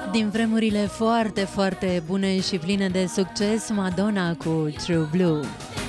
Din vremurile foarte, foarte bune și pline de succes, Madonna cu True Blue.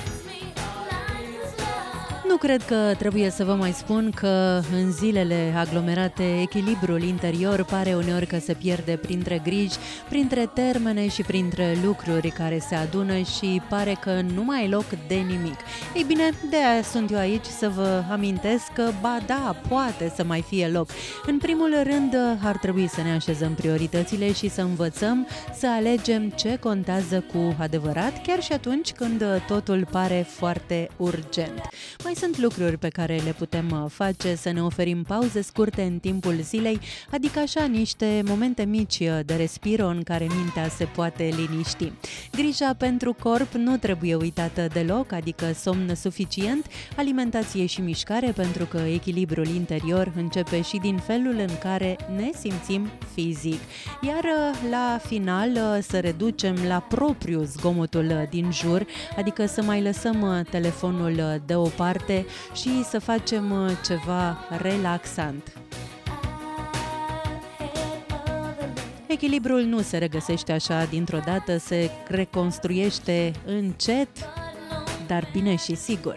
Nu cred că trebuie să vă mai spun că în zilele aglomerate echilibrul interior pare uneori că se pierde printre griji, printre termene și printre lucruri care se adună și pare că nu mai e loc de nimic. Ei bine, de aia sunt eu aici să vă amintesc că, ba da, poate să mai fie loc. În primul rând, ar trebui să ne așezăm prioritățile și să învățăm să alegem ce contează cu adevărat, chiar și atunci când totul pare foarte urgent. Mai sunt lucruri pe care le putem face, să ne oferim pauze scurte în timpul zilei, adică așa niște momente mici de respiro în care mintea se poate liniști. Grija pentru corp nu trebuie uitată deloc, adică somn suficient, alimentație și mișcare, pentru că echilibrul interior începe și din felul în care ne simțim fizic. Iar la final să reducem la propriu zgomotul din jur, adică să mai lăsăm telefonul deoparte și să facem ceva relaxant. Echilibrul nu se regăsește așa dintr-o dată, se reconstruiește încet, dar bine și sigur.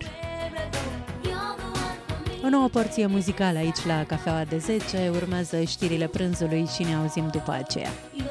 O nouă porție muzicală aici la Cafeaua de 10, urmează știrile prânzului și ne auzim după aceea.